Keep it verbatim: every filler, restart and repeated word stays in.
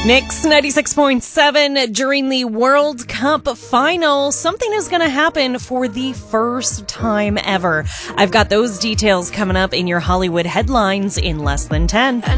Mix ninety-six point seven. During the World Cup final, something is going to happen for the first time ever. I've got those details coming up in your Hollywood headlines in less than ten.